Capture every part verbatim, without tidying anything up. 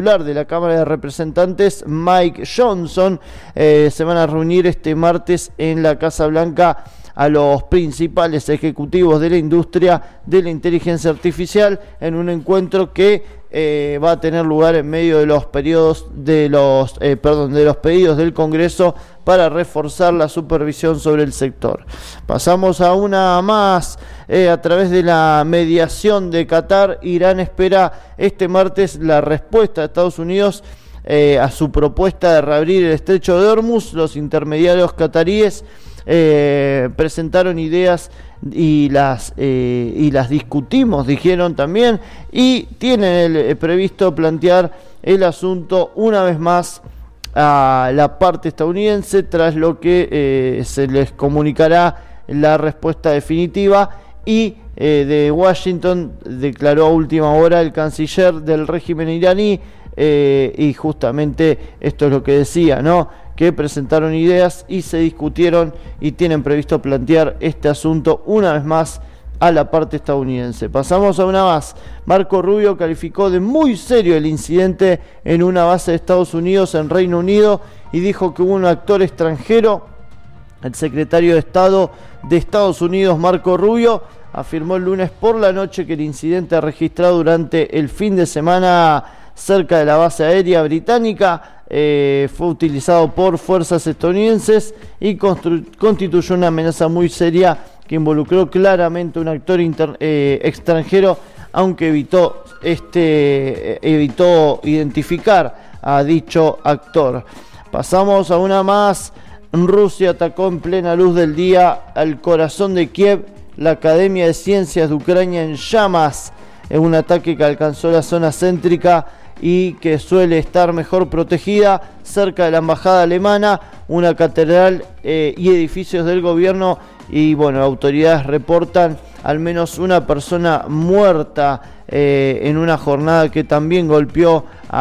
titular de la Cámara de Representantes, Mike Johnson. Eh, se van a reunir este martes en la Casa Blanca a los principales ejecutivos de la industria de la inteligencia artificial en un encuentro que eh, va a tener lugar en medio de los periodos de los eh, perdón de los pedidos del Congreso para reforzar la supervisión sobre el sector. Pasamos a una más. Eh, a través de la mediación de Qatar, Irán espera este martes la respuesta de Estados Unidos eh, a su propuesta de reabrir el estrecho de Hormuz. Los intermediarios cataríes Eh, presentaron ideas y las eh, y las discutimos, dijeron también, y tienen el, eh, previsto plantear el asunto una vez más a la parte estadounidense, tras lo que eh, se les comunicará la respuesta definitiva. Y eh, de Washington declaró a última hora el canciller del régimen iraní, eh, y justamente esto es lo que decía, ¿no?, que presentaron ideas y se discutieron y tienen previsto plantear este asunto una vez más a la parte estadounidense. Pasamos a una más. Marco Rubio calificó de muy serio el incidente en una base de Estados Unidos en Reino Unido y dijo que hubo un actor extranjero. El secretario de Estado de Estados Unidos, Marco Rubio, afirmó el lunes por la noche que el incidente registrado durante el fin de semana cerca de la base aérea británica eh, fue utilizado por fuerzas estadounidenses y constituyó una amenaza muy seria que involucró claramente a un actor inter eh, extranjero, aunque evitó, este, eh, evitó identificar a dicho actor. Pasamos a una más. Rusia atacó en plena luz del día al corazón de Kiev, la Academia de Ciencias de Ucrania en llamas, en un ataque que alcanzó la zona céntrica y que suele estar mejor protegida, cerca de la embajada alemana, una catedral eh, y edificios del gobierno. Y bueno, autoridades reportan al menos una persona muerta eh, en una jornada que también golpeó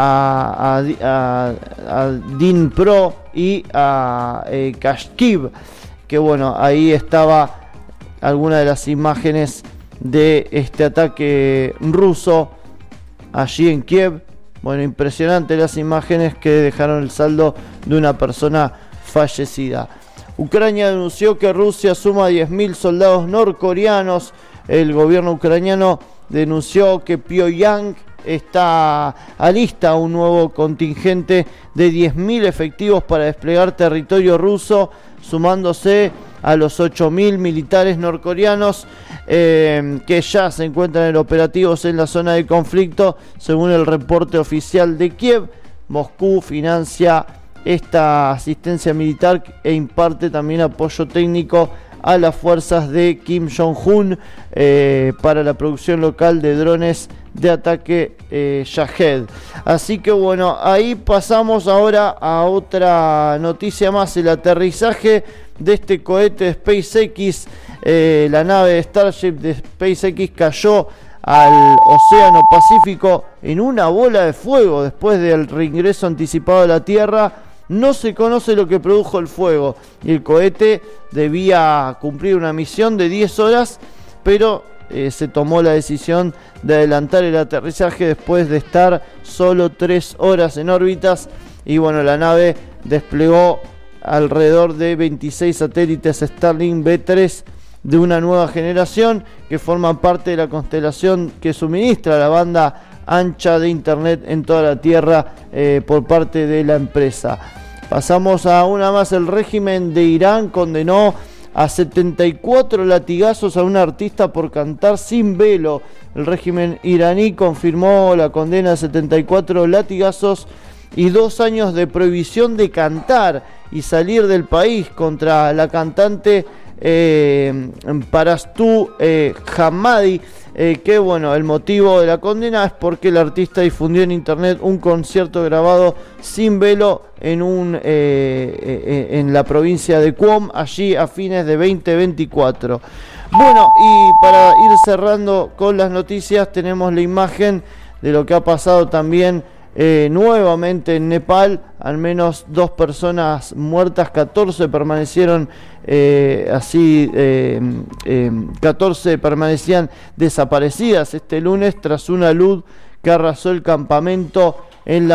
a, a, a, a Dnipro y a eh, Kharkiv, que bueno, ahí estaba alguna de las imágenes de este ataque ruso allí en Kiev. Bueno, impresionante las imágenes que dejaron el saldo de una persona fallecida. Ucrania denunció que Rusia suma diez mil soldados norcoreanos. El gobierno ucraniano denunció que Pyongyang está alista un nuevo contingente de diez mil efectivos para desplegar territorio ruso, sumándose a los ocho mil militares norcoreanos eh, que ya se encuentran en operativos en la zona de conflicto, según el reporte oficial de Kiev. Moscú financia esta asistencia militar e imparte también apoyo técnico a las fuerzas de Kim Jong-un eh, para la producción local de drones de ataque eh, Shahed. Así que bueno, ahí pasamos ahora a otra noticia más, el aterrizaje de este cohete de SpaceX. Eh, la nave Starship de SpaceX cayó al Océano Pacífico en una bola de fuego después del reingreso anticipado a la Tierra. No se conoce lo que produjo el fuego y el cohete debía cumplir una misión de diez horas, pero eh, se tomó la decisión de adelantar el aterrizaje después de estar solo tres horas en órbitas. Y bueno, la nave desplegó alrededor de veintiséis satélites Starlink B tres de una nueva generación que forman parte de la constelación que suministra la banda ancha de internet en toda la Tierra eh, por parte de la empresa. Pasamos a una más. El régimen de Irán condenó a setenta y cuatro latigazos a un artista por cantar sin velo. El régimen iraní confirmó la condena de setenta y cuatro latigazos y dos años de prohibición de cantar y salir del país contra la cantante eh, Parastu eh, Hamadi. Eh, que bueno, el motivo de la condena es porque el artista difundió en internet un concierto grabado sin velo en un eh, eh, en la provincia de Qom, allí a fines de veinte veinticuatro. Bueno, y para ir cerrando con las noticias, tenemos la imagen de lo que ha pasado también eh, nuevamente en Nepal. Al menos dos personas muertas, catorce permanecieron eh, así, eh, eh, catorce permanecían desaparecidas este lunes tras una luz que arrasó el campamento en la